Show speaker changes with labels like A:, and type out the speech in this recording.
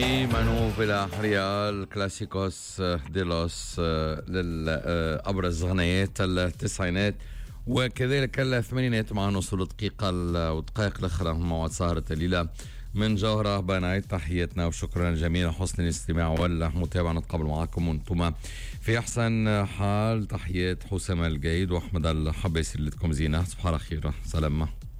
A: مانو بلا ريال كلاسيكوس ديلوس للأبرز غنيات التسعينات وكذلك الثمانينات مع نص الدقيقة والدقائق الأخرى موعد سهرة الليلة من جوهرة بنايت. تحياتنا وشكرا جميعا حسن الاستماع والمتابعة. نتقابل معكم وانتم في أحسن حال. تحيات حسام الجيد وأحمد الحبيسي لكم زينة. صباح الخير. سلامة.